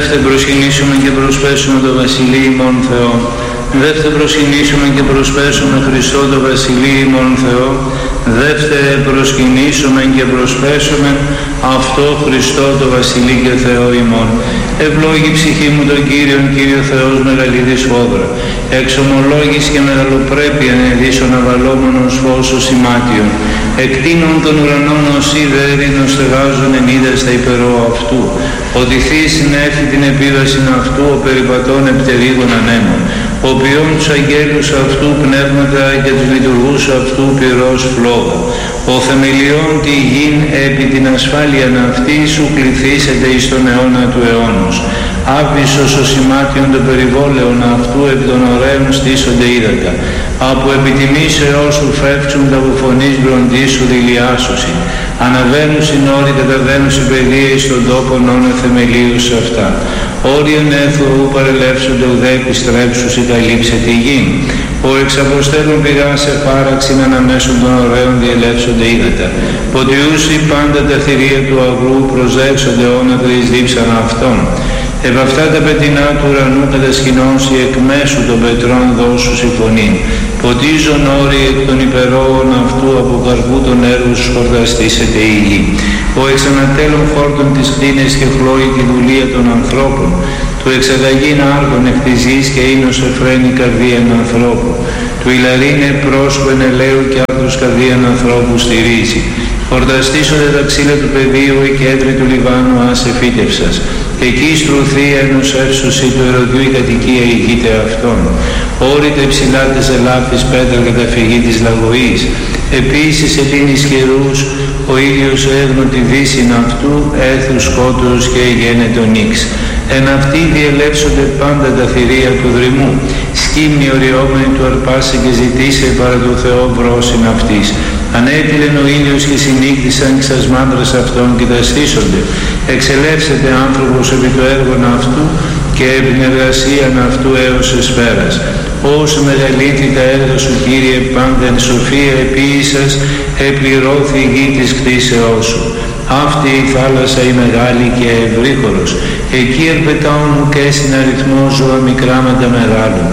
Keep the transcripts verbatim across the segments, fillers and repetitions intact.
Δεύτε προσκυνήσουμε και προσπέσουμε το Βασιλείο ημών Θεό. Δεύτε προσκυνήσουμε και προσπέσουμε Χριστό το Βασιλείο ημών Θεό. Δεύτε προσκυνήσουμε και προσπέσουμε αυτό Χριστό το Βασιλείο και Θεό ημών. Ευλόγη ψυχή μου τον Κύριον, Κύριο Θεός μεγαλύτερης φόδρα. Εξομολόγης και μεγαλοπρέπεια ενεδίσων αβαλόμενος φώσος ημάτιον. Εκτείνων των ουρανών ως ιδέρινος στεγάζων εν είδα στα υπερώ αυτού. Ότι θύσιν έφη την επίδαση αυτού ο περιπατών επτερίγων ανέμων. Ο ποιόν τους αγγέλους αυτού πνεύματα και τους λειτουργούς αυτού πυρός φλόγα. Ο θεμελιών τη γην επί την ασφάλειαν αυτή σου κληθήσεται εις τον αιώνα του αιώνος. Άβυσος ο σημάτιον των περιβόλεων αυτού επί των ωραίων στήσονται ύδατα. Από επιτιμήσεώς σου φεύξουν τα βουφωνής μπροντής σου δηλιάσωση. Αναβαίνουν συνόροι, καταβαίνουν παιδεία εις τον τόπο όνε θεμελίους αυτά. Όριον έθου ου παρελεύσονται ουδέ επιστρέψους ή καλύψε τη γη. Ο εξαποστέλων πηγά σε χάραξην αναμέσων των ωραίων διελεύσονται ύδατα. Ποτιούσι πάντα τα θηρία του αγρού προσδέξονται όνατα εις δίψαν αυτών. Ευ' αυτά τα πετεινά του ουρανού κατασκηνώσει εκ μέσου των πετρών δώσου συμφωνήν. Ποτίζον όροι εκ των υπερόων αυτού από καρπού των έργων σου χορταστήσεται η γη. Ο εξανατέλων χόρτων της κτίνες και χλώει τη δουλεία των ανθρώπων. Του εξαγαγήν άργων εκ της γης και ίνος εφραίνει καρδίαν ανθρώπου. Του ηλαρίνε πρόσωπεν ελαίου και άρθρος καρδίαν ανθρώπου στηρίζει. Χορταστήσονται τα ξύλα του πεδίου η κέντρη του Λιβάνου ας εφύτευσας. Εκεί στρουθεί ενός εύσωση του ερωτιού η κατοικία ηγείται αυτών. Όρητε ψηλά τες ελάφης πέτρα καταφυγή της λαγωής. Επίσης ελύνης καιρούς ο ήλιος έγνω τη δύσιν αυτού έθου σκότους και γένετο νίξ. Εν αυτοί διελεύσονται πάντα τα θηρία του δρυμού. Σκύμνη οριόμενη του αρπάσε και ζητήσε παρά του Θεό βρόσιν αυτής. Ανέτειλεν ο ήλιος και συνήκτησαν ξας μάντρας αυτών και τα στήσονται. Εξελεύσεται άνθρωπος επί το έργον αυτού και επί την εργασίαν αυτού έως εσπέρας. Όσο μεγαλύτερη τα έργα σου Κύριε πάντα εν σοφία επίησας επληρώθη η γη της κτίσεώς σου. Αυτή η θάλασσα η μεγάλη και ευρύχωρος. Εκεί ερπετάουν και συναριθμό ζώα μικρά με τα μεγάλων.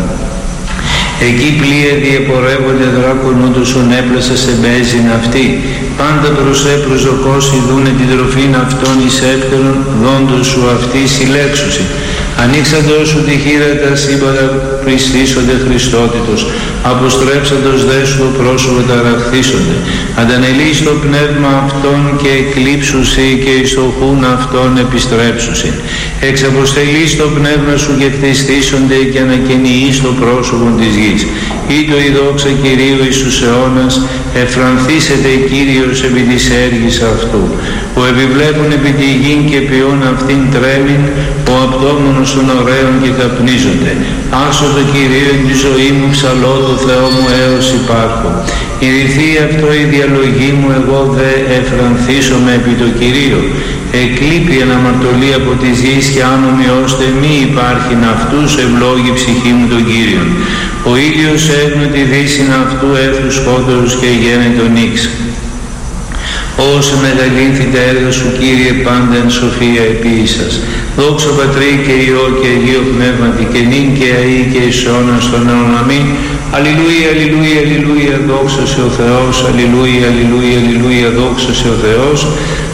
Εκεί πλοία διεπορεύονται δράκονου τους ονέπλασα σε μπέζιν αυτή. Πάντα προσέ προσδοκώσει δούνε την τροφήν αυτών εις έκτερον δόντος σου αυτή συλλέξουσι. Ανοίξαντος σου τη χείρα τα σύμπατα πιστήσονται Χριστότητος. Αποστρέψαντος δε σου το πρόσωπο ταραχθήσονται. Αντανελείς το πνεύμα αυτών και εκλείψουσι και εις το χούν αυτών επιστρέψουσι. Εξαποστελείς το πνεύμα σου και κτιστήσονται και ανακαινιείς το πρόσωπο της γης. Ή το η δόξα Κυρίου εις τους αιώνας εφρανθήσεται Κύριος επί της έργης αυτού. Ο επιβλέπουν επί τη γην και ποιόν αυτήν τρέμην, ο απτόμονος των ωραίων και καπνίζονται. Άσω το Κυρίο εν τη ζωή μου, ψαλώ το Θεό μου έως υπάρχω. Ηρυθεί αυτό η διαλογή μου, εγώ δε εφρανθήσομαι επί το Κυρίο. Εκλείπει αναμαρτωλή από της γης και άνομοι ώστε μη υπάρχειν αυτούς ευλόγη ψυχή μου τον Κύριον. Ο ήλιος έγνω τη δύσιν αυτού έθου σκότος και γένετο νίξ. Όσο μεγαλύνθη τα έργα σου Κύριε πάντα εν σοφία επίησας. Δόξα Πατρί και Υιό και Αγίο Πνεύματι και νυν και αεί και εις αιώνας των αιώνων αμήν. Αλληλούια, αλληλούια, αλληλούια, δόξα σε ο Θεός. Αλληλούια, αλληλούια, αλληλούια, δόξα σε ο Θεός.